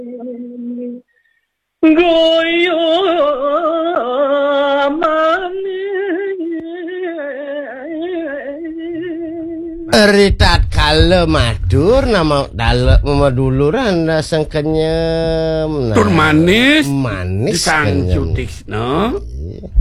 goyo Ritat kale madur nama duluran sang kenyem tur manis manis sang cutik no